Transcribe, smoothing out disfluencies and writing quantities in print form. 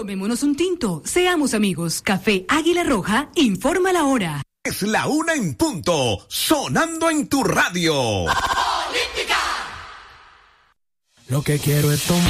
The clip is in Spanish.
Tomémonos un tinto, seamos amigos. Café Águila Roja informa la hora. Es la 1 en punto, sonando en tu radio. Lo que quiero es tomar.